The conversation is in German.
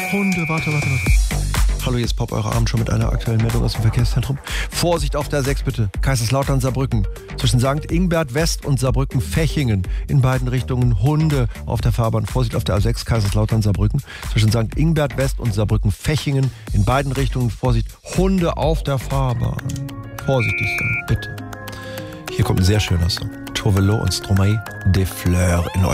Hunde, warte. Hallo, hier ist Pop, eure Abend schon mit einer aktuellen Meldung aus dem Verkehrszentrum. Vorsicht auf der 6 bitte. Kaiserslautern, Saarbrücken. Zwischen St. Ingbert West und Saarbrücken-Fechingen. In beiden Richtungen Hunde auf der Fahrbahn. Vorsicht auf der A6, Kaiserslautern, Saarbrücken. Zwischen St. Ingbert West und Saarbrücken-Fechingen. In beiden Richtungen Vorsicht, Hunde auf der Fahrbahn. Vorsichtig sein, bitte. Hier kommt ein sehr schöner Song. Tovelo und Stromae de Fleur in eurer